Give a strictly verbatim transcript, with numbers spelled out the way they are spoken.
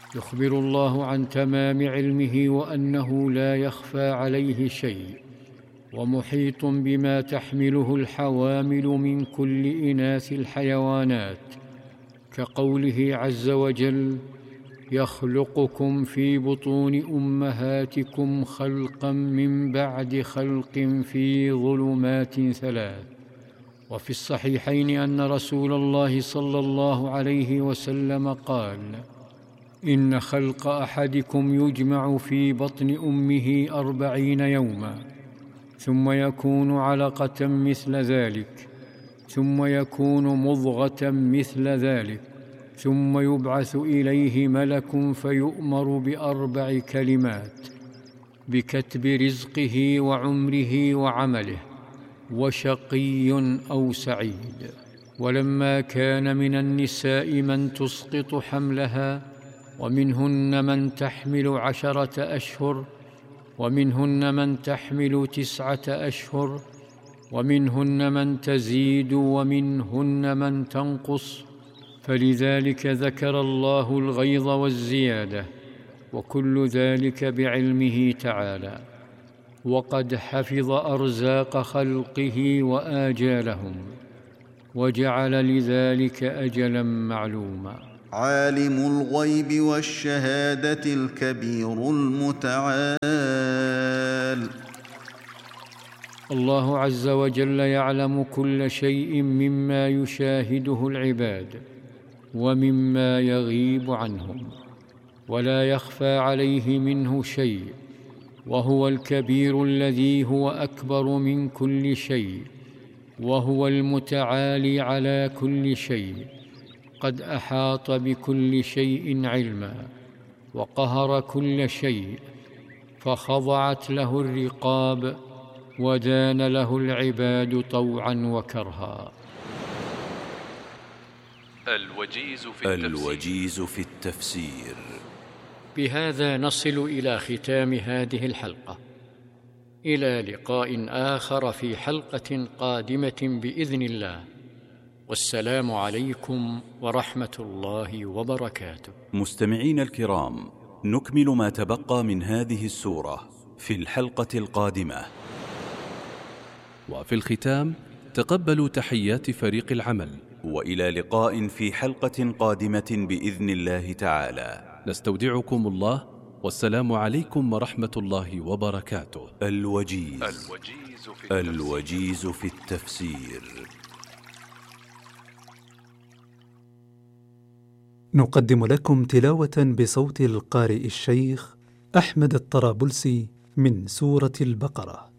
يخبر الله عن تمام علمه وأنه لا يخفى عليه شيء، ومحيط بما تحمله الحوامل من كل إناث الحيوانات، كقوله عز وجل: يخلقكم في بطون أمهاتكم خلقا من بعد خلق في ظلمات ثلاث. وفي الصحيحين أن رسول الله صلى الله عليه وسلم قال: إن خلق أحدكم يجمع في بطن أمه أربعين يوما، ثم يكون علقة مثل ذلك، ثم يكون مضغة مثل ذلك، ثم يبعث إليه ملك فيؤمر بأربع كلمات: بكتب رزقه وعمره وعمله، وشقي أو سعيد. ولما كان من النساء من تسقط حملها، ومنهن من تحمل عشرة أشهر، ومنهن من تحمل تسعة أشهر، ومنهن من تزيد، ومنهن من تنقص، فلذلك ذكر الله الغيظ والزيادة، وكل ذلك بعلمه تعالى، وقد حفظ أرزاق خلقه وآجالهم، وجعل لذلك أجلا معلوما. عالم الغيب والشهادة الكبير المتعال. الله عز وجل يعلم كل شيء مما يشاهده العباد ومما يغيب عنهم، ولا يخفى عليه منه شيء، وهو الكبير الذي هو أكبر من كل شيء، وهو المتعالي على كل شيء، قد أحاط بكل شيء علما، وقهر كل شيء، فخضعت له الرقاب، ودان له العباد طوعا وكرها. الوجيز في التفسير, الوجيز في التفسير. بهذا نصل إلى ختام هذه الحلقة، إلى لقاء آخر في حلقة قادمة بإذن الله، والسلام عليكم ورحمة الله وبركاته. مستمعين الكرام، نكمل ما تبقى من هذه السورة في الحلقة القادمة. وفي الختام تقبلوا تحيات فريق العمل، وإلى لقاء في حلقة قادمة بإذن الله تعالى. نستودعكم الله، والسلام عليكم ورحمة الله وبركاته. الوجيز, الوجيز في التفسير. الوجيز في التفسير. نقدم لكم تلاوة بصوت القارئ الشيخ أحمد الطرابلسي من سورة البقرة.